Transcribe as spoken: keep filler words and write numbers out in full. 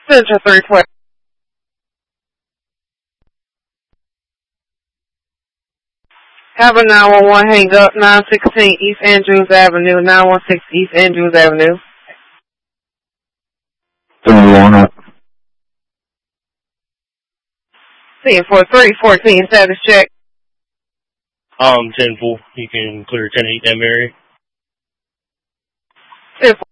Central three twelve. Have a nine one one hang up, nine sixteen East Andrews Avenue, nine one six East Andrews Avenue. Turn one up. ten four three fourteen status check. Um, ten four. You can clear ten eight that Mary. ten four